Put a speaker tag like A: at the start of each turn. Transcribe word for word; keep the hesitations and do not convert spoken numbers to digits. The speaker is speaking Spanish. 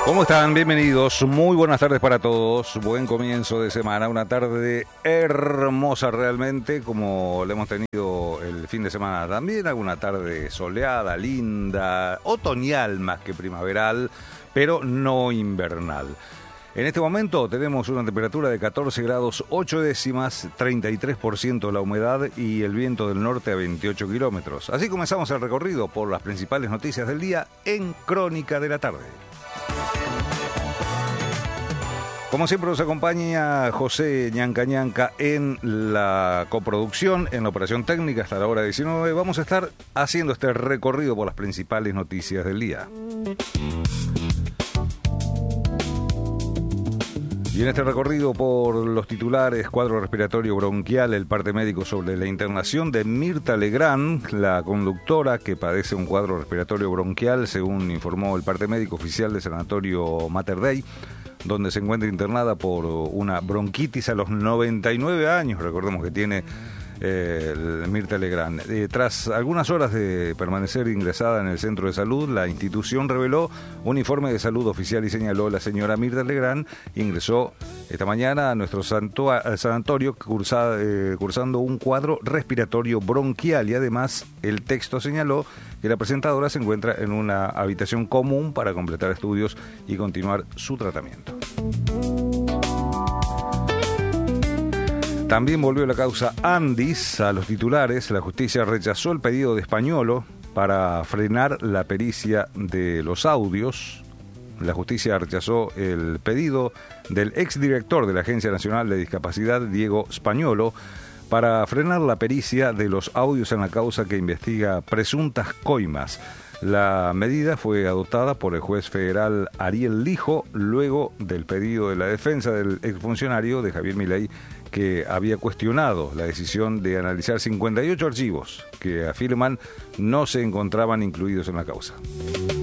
A: ¿Cómo están? Bienvenidos. Muy buenas tardes para todos. Buen comienzo de semana. Una tarde hermosa realmente, como la hemos tenido el fin de semana también. Alguna tarde soleada, linda, otoñal más que primaveral, pero no invernal. En este momento tenemos una temperatura de catorce grados ocho décimas, treinta y tres por ciento la humedad y el viento del norte a veintiocho kilómetros. Así comenzamos el recorrido por las principales noticias del día en Crónica de la Tarde. Como siempre nos acompaña José Ñanca Ñanca en la coproducción, en la operación técnica hasta la hora diecinueve. Vamos a estar haciendo este recorrido por las principales noticias del día. Y en este recorrido por los titulares, cuadro respiratorio bronquial, el parte médico sobre la internación de Mirta Legrand, la conductora que padece un cuadro respiratorio bronquial, según informó el parte médico oficial del Sanatorio Mater Dei, donde se encuentra internada por una bronquitis a los noventa y nueve años, recordemos que tiene eh, Mirta Legrand. Eh, tras algunas horas de permanecer ingresada en el centro de salud, la institución reveló un informe de salud oficial y señaló: la señora Mirta Legrand ingresó esta mañana a nuestro santua- sanatorio cursada, eh, cursando un cuadro respiratorio bronquial, y además el texto señaló que la presentadora se encuentra en una habitación común para completar estudios y continuar su tratamiento. También volvió la causa Andis a los titulares. La justicia rechazó el pedido de Españolo para frenar la pericia de los audios. La justicia rechazó el pedido del exdirector de la Agencia Nacional de Discapacidad, Diego Spagnolo, para frenar la pericia de los audios en la causa que investiga presuntas coimas. La medida fue adoptada por el juez federal Ariel Lijo luego del pedido de la defensa del exfuncionario de Javier Milei, que había cuestionado la decisión de analizar cincuenta y ocho archivos que afirman no se encontraban incluidos en la causa.